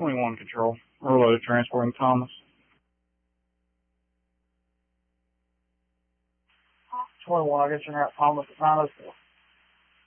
21 Control. Overloaded transporting Thomas. 21, I guess you're at Thomas at 904.